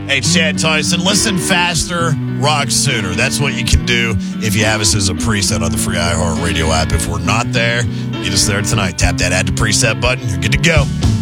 Hey, Chad Tyson, listen faster, rock sooner. That's what you can do if you have us as a preset on the free iHeartRadio app. If we're not there, get us there tonight. Tap that Add to Preset button. You're good to go.